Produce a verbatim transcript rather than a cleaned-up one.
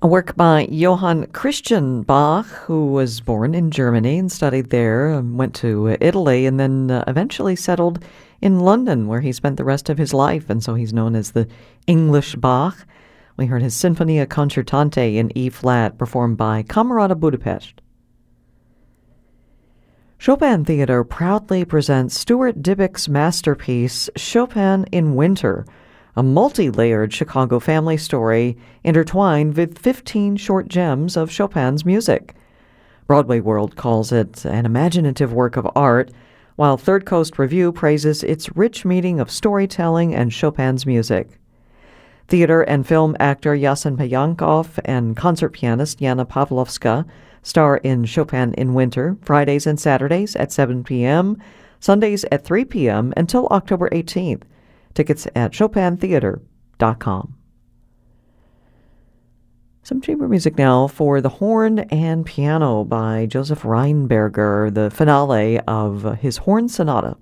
A work by Johann Christian Bach, who was born in Germany and studied there, um, went to Italy, and then uh, eventually settled in London, where he spent the rest of his life, and so he's known as the English Bach. We heard his Sinfonia Concertante in E-flat, performed by Camerata Budapest. Chopin Theatre proudly presents Stuart Dybek's masterpiece, Chopin in Winter, a multi-layered Chicago family story intertwined with fifteen short gems of Chopin's music. Broadway World calls it an imaginative work of art, while Third Coast Review praises its rich meeting of storytelling and Chopin's music. Theater and film actor Yasin Payankov and concert pianist Yana Pavlovska star in Chopin in Winter, Fridays and Saturdays at seven p.m., Sundays at three p.m. until October eighteenth. Tickets at chopin theater dot com. Some chamber music now for the horn and piano by Joseph Reinberger, the finale of his horn sonata.